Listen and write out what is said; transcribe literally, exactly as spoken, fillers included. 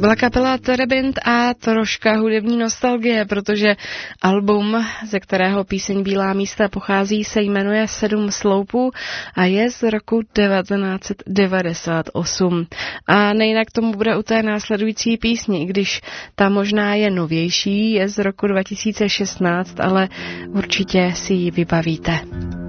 byla kapela Terebint a troška hudební nostalgie, protože album, ze kterého píseň Bílá místa pochází, se jmenuje Sedm sloupů a je z roku devatenáct set devadesát osm. A nejinak tomu bude u té následující písni, i když ta možná je novější, je z roku dva tisíce šestnáct, ale určitě si ji vybavíte.